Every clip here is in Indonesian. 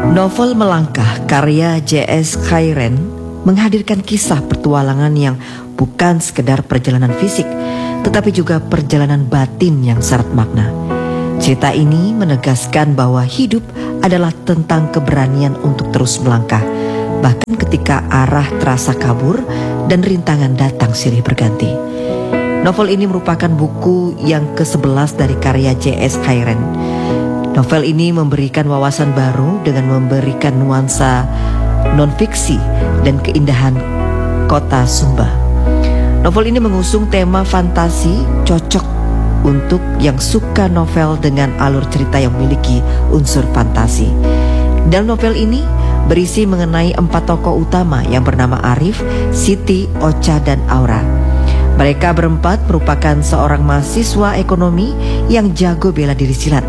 Novel Melangkah karya J.S. Khairen menghadirkan kisah petualangan yang bukan sekedar perjalanan fisik, tetapi juga perjalanan batin yang syarat makna. Cerita ini menegaskan bahwa hidup adalah tentang keberanian untuk terus melangkah, bahkan ketika arah terasa kabur dan rintangan datang silih berganti. Novel ini merupakan buku yang ke-11 dari karya J.S. Khairen. Novel ini memberikan wawasan baru dengan memberikan nuansa non-fiksi dan keindahan kota Sumba. Novel ini mengusung tema fantasi cocok untuk yang suka novel dengan alur cerita yang memiliki unsur fantasi. Dalam novel ini berisi mengenai 4 tokoh utama yang bernama Arif, Siti, Ocha, dan Aura. Mereka berempat merupakan seorang mahasiswa ekonomi yang jago bela diri silat.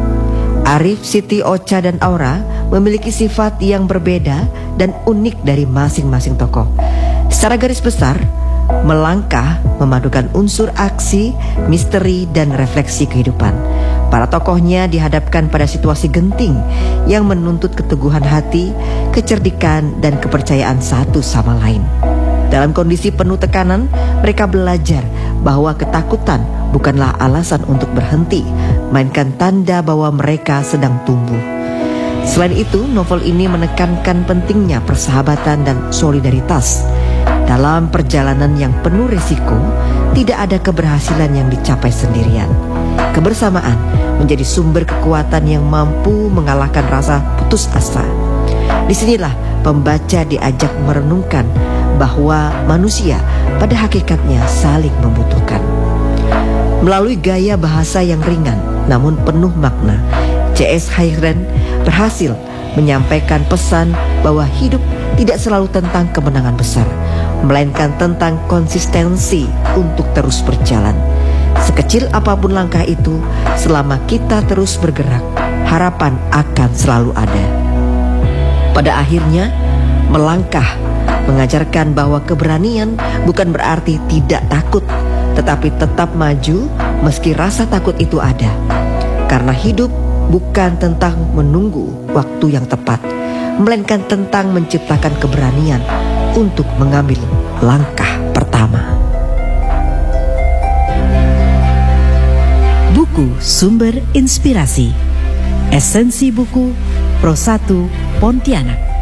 Arif, Siti, Ocha, dan Aura memiliki sifat yang berbeda dan unik dari masing-masing tokoh. Secara garis besar, Melangkah memadukan unsur aksi, misteri, dan refleksi kehidupan. Para tokohnya dihadapkan pada situasi genting yang menuntut keteguhan hati, kecerdikan, dan kepercayaan satu sama lain. Dalam kondisi penuh tekanan, mereka belajar bahwa ketakutan bukanlah alasan untuk berhenti, melainkan tanda bahwa mereka sedang tumbuh. Selain itu, novel ini menekankan pentingnya persahabatan dan solidaritas. Dalam perjalanan yang penuh risiko, tidak ada keberhasilan yang dicapai sendirian. Kebersamaan menjadi sumber kekuatan yang mampu mengalahkan rasa putus asa. Disinilah pembaca diajak merenungkan bahwa manusia pada hakikatnya saling membutuhkan. Melalui gaya bahasa yang ringan namun penuh makna, J.S. Khairen berhasil menyampaikan pesan bahwa hidup tidak selalu tentang kemenangan besar, melainkan tentang konsistensi untuk terus berjalan. Sekecil apapun langkah itu, selama kita terus bergerak, harapan akan selalu ada. Pada akhirnya, Melangkah mengajarkan bahwa keberanian bukan berarti tidak takut, tetapi tetap maju meski rasa takut itu ada. Karena hidup bukan tentang menunggu waktu yang tepat, melainkan tentang menciptakan keberanian untuk mengambil langkah pertama. Buku Sumber Inspirasi. Esensi buku Pro 1 Pontianak.